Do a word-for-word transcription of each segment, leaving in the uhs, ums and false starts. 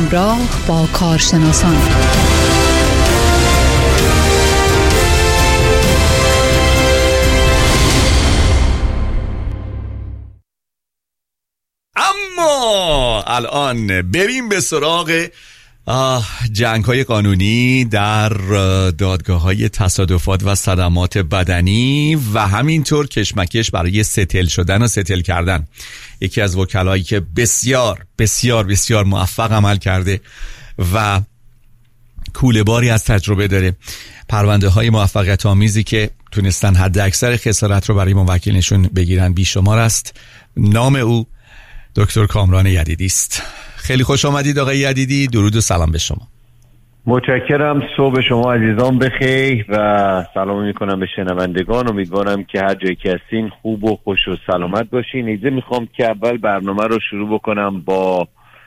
همراه با کارشناسان اما الان بریم به سراغ جنگ های قانونی در دادگاه های تصادفات و صدمات بدنی و همینطور کشمکش برای ستل شدن و ستل کردن. یکی از وکلایی که بسیار بسیار بسیار موفق عمل کرده و کوله باری از تجربه داره، پرونده های موفقیت آمیزی که تونستن حد اکثر خسارت رو برای موکلشون بگیرن بیشمار است. نام او دکتر کامران یدیدی است. خیلی خوش آمدید آقای یدیدی، درود و سلام به شما. متشکرم. صبح شما عزیزان بخیر و سلام میکنم به شنوندگان. امیدوارم که هر جایی که هستین خوب و خوش و سلامت باشین. ایزه میخوام که اول برنامه رو شروع بکنم با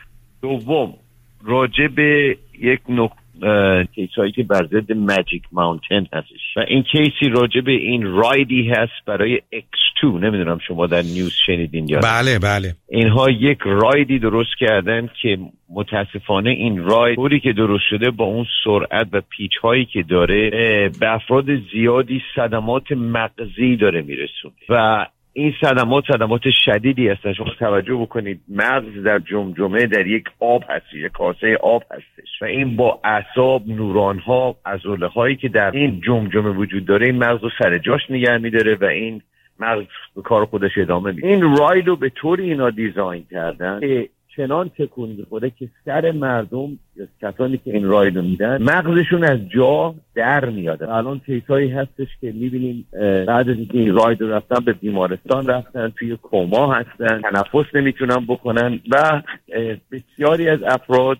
دوم راجع به یک نقطه کیس هایی که بر ضد ماجیک ماونتن هستش و این کیسی راجع به این رایدی هست برای اکس تو. نمیدونم شما در نیوز شنیدین یا بله بله. اینها یک رایدی درست کردن که متاسفانه این راید طوری که درست شده با اون سرعت و پیچ هایی که داره به افراد زیادی صدمات مغزی داره میرسونه و این صدمات صدمات شدیدی هستن. شما توجه بکنید مغز در جمجمه در یک آب هست، یک کاسه آب هستش و این با اعصاب، نوران‌ها، عضله‌هایی که در این جمجمه وجود داره این مغز رو سر جاش نگه می‌داره و این مغز به کار خودش ادامه میده. این راید رو به طوری اینا دیزاین کردن که چنان تکون می‌خوره که سر مردم یا کسانی که این راید رو میدن مغزشون از جا در میاد. الان کیسایی هستش که میبینیم بعد از اینکه این راید رو رفتن به بیمارستان رفتن، توی کما هستن، تنفس نمیتونن بکنن و بسیاری از افراد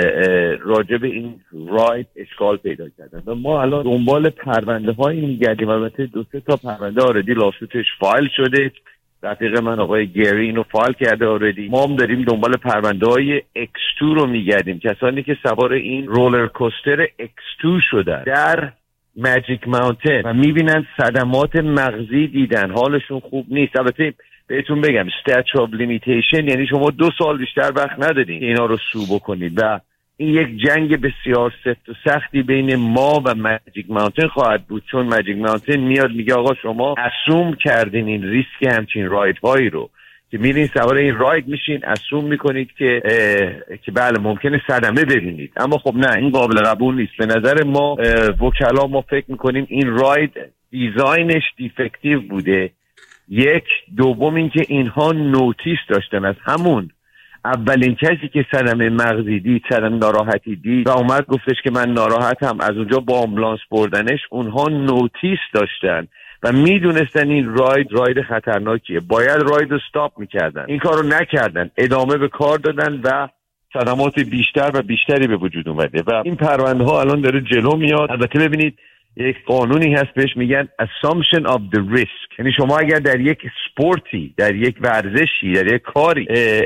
راجع به این راید اشکال پیدا کردن و ما الان دنبال پرونده هایی میگردیم. البته دو سه تا پرونده آردی لاسوتش فایل شده. رفیق من آقای گری اینو فایل کرده آردی. ما هم داریم دنبال پرونده های اکس تو رو میگردیم، کسانی که سوار این رولر کوستر اکس تو شدن در ماجیک ماونتن و میبینن صدمات مغزی دیدن، حالشون خوب نیست. البته بهتون بگم ستاتیو آف لیمیتیشن یعنی شما دو سال بیشتر وقت ندارین که اینا رو سو بکنید و این یک جنگ بسیار سفت و سختی بین ما و ماجیک ماونتن خواهد بود، چون ماجیک ماونتن میاد میگه آقا شما اسوم کردین این ریسک همچین راید هایی رو که میرین سوار این راید میشین، اسوم میکنید که که بله ممکنه صدمه ببینید، اما خب نه، این قابل قبول نیست. به نظر ما وکلا ما فکر میکنیم این راید دیزاینش دیفکتیو بوده. یک دوم این که اینها نوتیس داشتن از همون اولین کسی که صدمه مغزی دید، صدمه ناراحتی دید و اومد گفتش که من ناراحتم، از اونجا با آمبولانس بردنش، اونها نوتیس داشتن و میدونستن این راید راید خطرناکیه، باید راید رو استاپ میکردن. این کار رو نکردن، ادامه به کار دادن و صدمات بیشتر و بیشتری به وجود اومده و این پرونده ها الان داره جلو میاد. البته ببینید یک قانونی هست بهش میگن assumption of the risk، یعنی شما اگر در یک سپورتی، در یک ورزشی، در یک کاری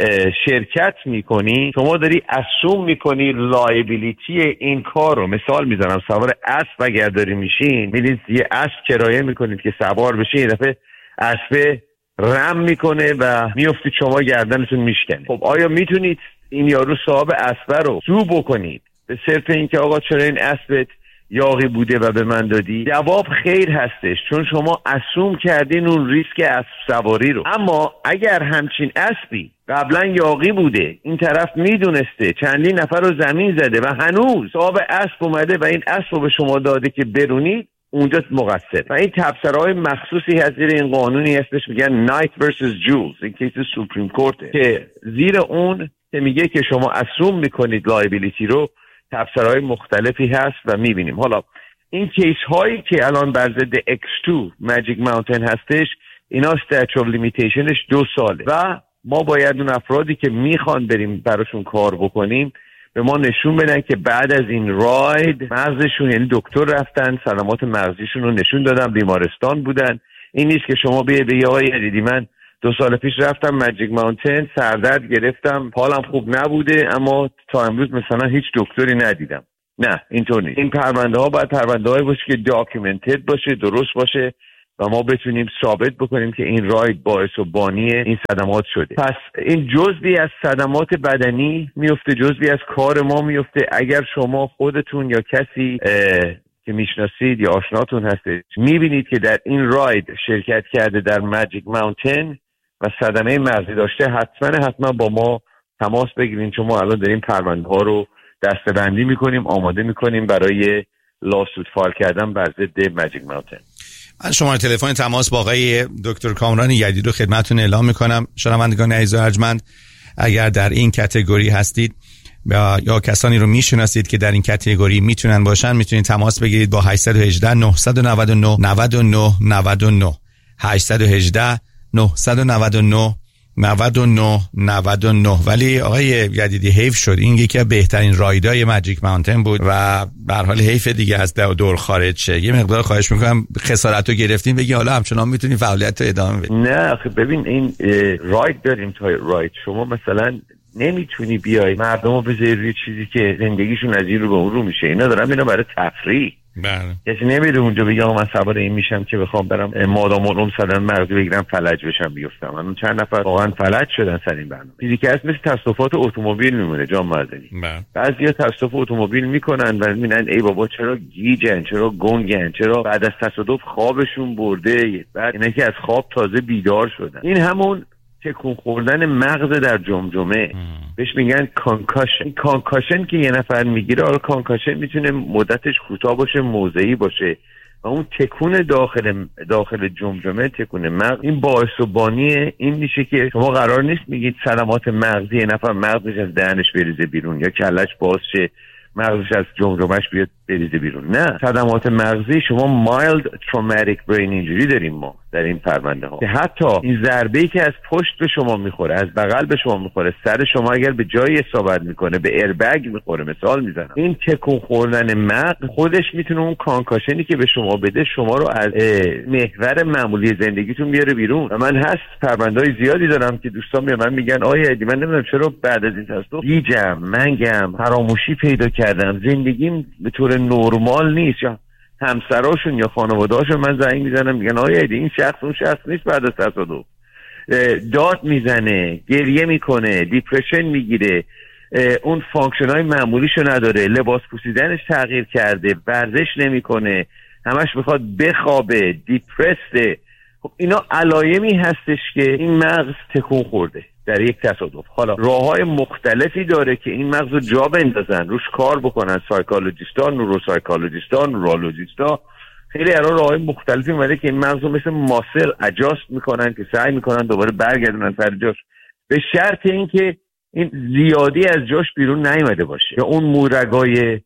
شرکت میکنی، شما داری اسوم میکنی لایبیلیتی این کار رو. مثال میزنم، سوار اسب اگر داری میشین، میدید یه اسب کرایه میکنید که سوار بشین، یه دفعه اسب رم میکنه و میافتید شما گردنتون میشکنه. خب آیا میتونید این یارو صاحب اسب رو سو بکنید به صرف اینکه آقا چرا این اسبت یاغی بوده و به من دادی؟ جواب خیر هستش، چون شما اسوم کردین اون ریسک اسب سواری رو. اما اگر همچین اسبی قبلا یاغی بوده، این طرف میدونسته، چندین نفر رو زمین زده و هنوز صاحب اسب اومده و این اسب رو به شما داده که برونید، اونجا مقصر. و این تبصره‌های مخصوصی هست زیر این قانونی هستش، میگن نایت ورسس جولز، این کیس سوپریم کورت، که زیر اون که میگه که شما اسوم میکنید لایبیلیتی رو، تفسیرهای مختلفی هست و میبینیم. حالا این کیس هایی که الان بر ضد اکس تو ماجیک ماونتن هستش، اینا ستاتیو آف لیمیتیشنش دو ساله و ما باید اون افرادی که میخوان بریم براشون کار بکنیم به ما نشون بدن که بعد از این راید مغزشون، یعنی دکتر رفتن صدمات مغزیشون رو نشون دادن، بیمارستان بودن. این نیست که شما بیه به یه آقای دیدی من دو سال پیش رفتم ماجیک ماونتن، سردرد گرفتم، حالم خوب نبوده، اما تا امروز مثلا هیچ دکتری ندیدم. نه، اینطور نیست. این پرونده ها باید پرونده های باشه که داکیومنتد باشه، درست باشه و ما بتونیم ثابت بکنیم که این راید باعث و بانی این صدمات شده. پس این جزئی از صدمات بدنی میفته، جزئی از کار ما میفته. اگر شما خودتون یا کسی که میشناسید یا آشناتون هستید میبینید که در این راید شرکت کرده در ماجیک ماونتن و صدمه مغزی داشته، حتما حتما با ما تماس بگیرین، چون ما الان داریم پرونده ها رو دسته‌بندی میکنیم، آماده میکنیم برای لاسوت فایل کردن بر ضد ماجیک ماونتن. من شماره تلفن تماس با آقای دکتر کامران یدی رو خدمتتون اعلام میکنم. شنوندگان عزیز و ارجمند، اگر در این کاتگوری هستید یا کسانی رو میشناسید که در این کاتگوری میتونن باشن، میتونید تماس بگیرید با هشت یک هشت نه نه نه نه نه نه نه نه هشت یک هشت نه نه نه نود و نه نود و نه. ولی آقای یدیدی حیف شد، این یکی از بهترین رایدای ماجیک ماونتن بود و به هر حال حیف دیگه از دور خارج شه. یه مقدار خواهش میکنم خسارتو گرفتین بگی حالا همچنان میتونی فعالیت رو ادامه بدی. نه آخه ببین این راید داریم تا راید، شما مثلا نمیتونی بیای مردمو بذاری روی چیزی که زندگیشون از این رو به اون رو میشه. اینا دارن اینا برای تفریح. بله. کسی نمیره اونجا بگه من سوار این میشم که بخوام برم مادام علوم صدمه مغزی بگیرم فلج بشم بیفتم. من چند نفر واقعا فلج شدن سر این برنامه. چیزی که هست مثل تصادفات اتومبیل میمونه جان مردنی. بعضیا تصادف اتومبیل میکنن و میبینن ای بابا چرا گیجن، چرا گنگن، چرا بعد از تصادف خوابشون برده، بعد اینا که از خواب تازه بیدار شدن. این همون تکون خوردن مغز در جمجمه، بهش میگن کانکاشن. کانکاشن که یه نفر میگیره، حالا کانکاشن میتونه مدتش کوتاه باشه، موضعی باشه و اون تکون داخل داخل جمجمه، تکون مغز، این باعث و بانی این میشه که شما قرار نیست میگید صدمات مغزی، یه نفر مغزش از دهنش بریزه بیرون یا کلش باز شه مغزش از جمجمهش بیاد بریزه بیرون. نه، صدمات مغزی شما mild traumatic brain injury داریم ما در این پرونده ها که حتی این ضربه‌ای که از پشت به شما میخوره، از بغل به شما میخوره، سر شما اگر به جایی اصابت میکنه به ایربگ میخوره، مثال میزنم، این تکون خوردن مغز خودش میتونه اون کانکاشنی که به شما بده شما رو از محور معمولی زندگیتون بیاره بیرون. و من هست پرونده‌های زیادی دارم که دوستان میان من میگن آیا ادی من نمیدونم چرا بعد از این تصادف گیجم، منگم، فراموشی پیدا کردم، زندگیم به طور نرمال نیست، یا همسراشون یا خانواده‌هاشون من زنگ میزنم میگن آیا ایدی این شخص اون شخص نیست، بعد از تصادف داد میزنه، گریه میکنه، دیپرشن میگیره، اون فانکشن های معمولیشو نداره، لباس پوشیدنش تغییر کرده، ورزش نمیکنه، همش میخواد بخوابه، دیپرسته. خب اینا علایمی هستش که این مغز تکون خورده در یک تصادف. حالا راه‌های مختلفی داره که این مغز رو جا بندازن، روش کار بکنن، سایکولوژیست‌ها، نوروسایکولوژیست‌ها، نورولوژیست‌ها، خیلی راه‌های مختلفی اومده که این مغز رو مثل ماسل اجاست میکنن که سعی میکنن دوباره برگردونن سر جاش، به شرط اینکه این زیادی از جاش بیرون نیومده باشه یا اون مورگای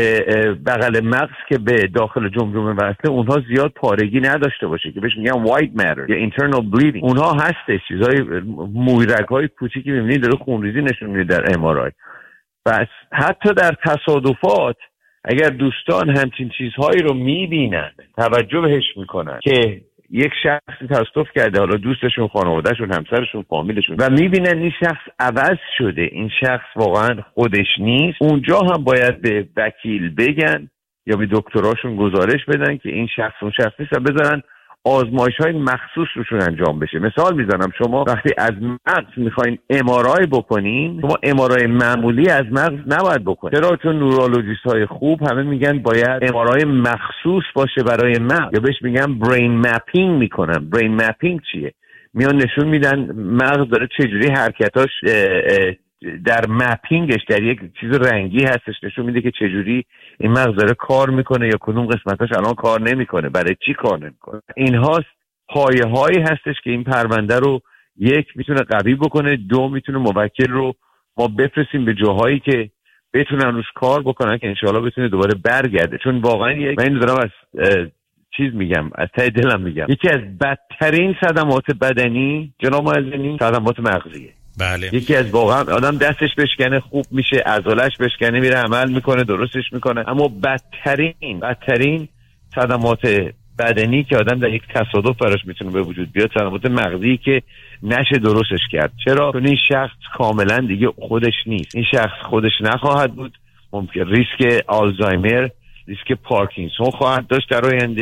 بغل مغز که به داخل جمجمه وصله اونها زیاد پارگی نداشته باشه که بهش میگن white matter یا internal bleeding. اونها هستش، چیزای مویرگ‌های کوچیکی می‌بینید داره خونریزی نشون میده در ام آر آی. بس حتی در تصادفات اگر دوستان همچین چیزهایی رو می‌بینن، توجه بهش میکنن که یک شخصی تصادف کرده، حالا دوستشون، خانوادهشون، همسرشون، فامیلشون، و میبینن این شخص عوض شده، این شخص واقعا خودش نیست، اونجا هم باید به وکیل بگن یا به دکتراشون گزارش بدن که این شخص اون شخص نیست و بذارن آزمایش‌های مخصوص روشون انجام بشه. مثال میزنم، شما وقتی از مغز میخواین ام آر آی بکنین، شما ام آر آی معمولی از مغز نباید بکنین. چرا؟ چون نورولوژیست‌های خوب همه میگن باید ام آر آی مخصوص باشه برای مغز، یا بهش میگن برین مپینگ میکنن. برین مپینگ چیه؟ میان نشون میدن مغز داره چجوری حرکتاش در مپینگش در یک چیز رنگی هستش، نشون میده که چجوری این مغز داره کار میکنه یا کدوم قسمتاش الان کار نمیکنه، برای چی کار نمیکنه. اینها پایه هایی هستش که این پرونده رو یک میتونه قوی بکنه، دو میتونه موکل رو ما بفرستیم به جاهایی که بتونن روش کار بکنن که انشاءالله بتونه دوباره برگرده. چون واقعا یک، من اینو دارم از چیز میگم، از ته دلم میگم، یکی از بدترین صدمات بدنی جناب معززی صدمات مغزیه. بله. یکی از واقعا آدم دستش بشکنه خوب میشه، عضلش بشکنه میره عمل میکنه، درستش میکنه، اما بدترین بدترین صدمات بدنی که آدم در یک تصادف براش میتونه به وجود بیاد صدمات مغزی که نشه درستش کرد. چرا؟ چون این شخص کاملا دیگه خودش نیست، این شخص خودش نخواهد بود، ممکن ریسک آلزایمر، ریسک پارکینسون خواهد داشت در آینده،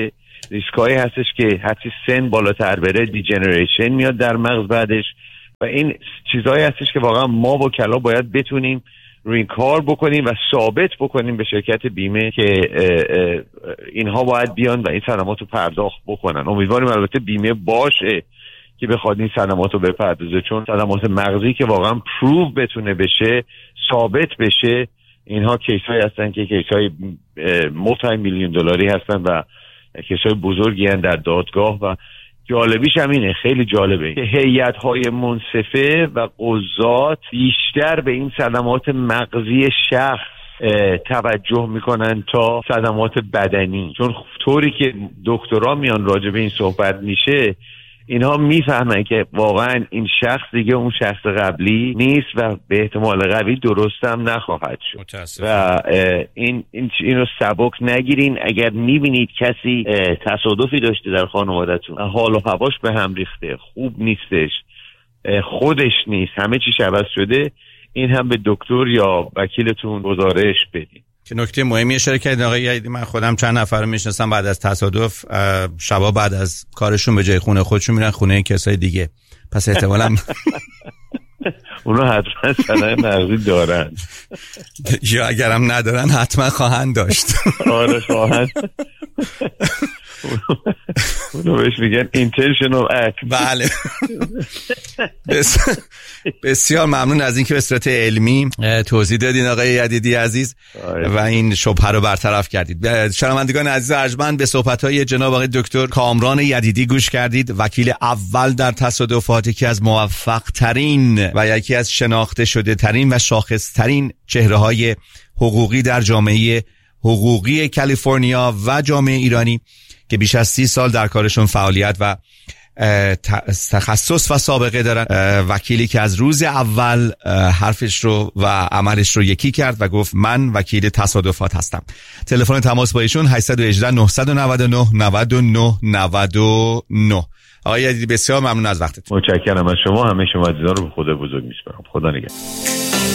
ریسکایی هستش که هرچی سن بالاتر بره دیجنریشن میاد در مغز بعدش و این چیزهایی هستش که واقعا ما وکلا باید بتونیم روی این کار بکنیم و ثابت بکنیم به شرکت بیمه که اینها باید بیان و این صدمات رو پرداخت بکنن. امیدواریم البته بیمه باشه که بخواد این صدمات رو بپردازه، چون صدمات مغزی که واقعا پروو بتونه بشه، ثابت بشه، اینها کیس‌هایی هستن که کیس‌های مولتی میلیون دلاری هستن و کیس‌های بزرگی هستن در دادگاه و جالبیش هم اینه، خیلی جالبه که هیئت‌های منصفه و قضات بیشتر به این صدمات مغزی شخص توجه میکنن تا صدمات بدنی، چون طوری که دکترها میان راجع به این صحبت میشه اینها میفهمن که واقعا این شخص دیگه اون شخص قبلی نیست و به احتمال قوی درست هم نخواهد شد و این این اینو سبک نگیرین. اگر میبینید کسی تصادفی داشته در خانواده‌تون، حال و هواش به هم ریخته، خوب نیستش، خودش نیست، همه چیش عوض شده، این هم به دکتر یا وکیلتون گزارش بدین. که نکته مهمی اشاره کردید آقای یدیدی، من خودم چند نفر رو میشناسم بعد از تصادف شبا بعد از کارشون به جای خونه خودشون میرن خونه کسای دیگه، پس احتمالاً اونا حتما صدمه مغزی دارن یا اگرم ندارن حتما خواهند داشت. آره خواهند. اونو بهش میگن intentional act. بله. بسیار ممنون از اینکه به صورت علمی توضیح دادین آقای یدیدی عزیز و این شبهه رو برطرف کردید. شنوندگان عزیز ارجمند، به صحبت‌های جناب آقای دکتر کامران یدیدی گوش کردید، وکیل اول در تصادفات، یکی از موفق ترین و یکی از شناخته شده ترین و شاخص ترین چهره‌های حقوقی در جامعه حقوقی کالیفرنیا و جامعه ایرانی که بیش از سی سال در کارشون فعالیت و تخصص و سابقه دارن. وکیلی که از روز اول حرفش رو و عملش رو یکی کرد و گفت من وکیل تصادفات هستم. تلفن تماس با ایشون هشت یک هشت نه نه نه نه نه نه نه. آقای یدیدی بسیار ممنون از وقتتون. متشکرم از شما، همه شما عزیزان رو به خدا بزرگ میسپارم. خدا نگهدار.